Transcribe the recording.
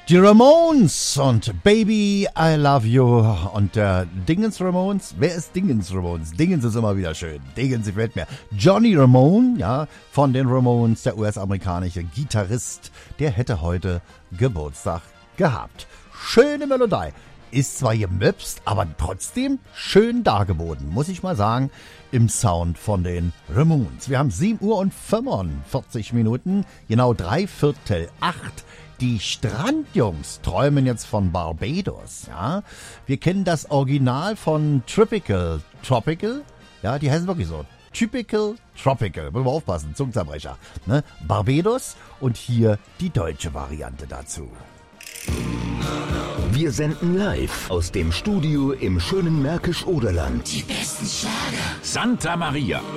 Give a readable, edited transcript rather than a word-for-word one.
Die Ramones und Baby, I Love You und der Dingens Ramones. Wer ist Dingens Ramones? Dingens ist immer wieder schön. Dingens gefällt mir. Johnny Ramone, ja, von den Ramones, der US-amerikanische Gitarrist, der hätte heute Geburtstag gehabt. Schöne Melodie. Ist zwar gemöpst, aber trotzdem schön dargeboten, muss ich mal sagen, im Sound von den Ramones. Wir haben 7 Uhr und 45 Minuten, genau 7:45. Die Strandjungs träumen jetzt von Barbados, ja. Wir kennen das Original von Tropical, ja, die heißen wirklich so. Typical Tropical, müssen wir aufpassen, Zungenzerbrecher, ne? Barbados und hier die deutsche Variante dazu. Wir senden live aus dem Studio im schönen Märkisch-Oderland. Die besten Schlager. Santa Maria.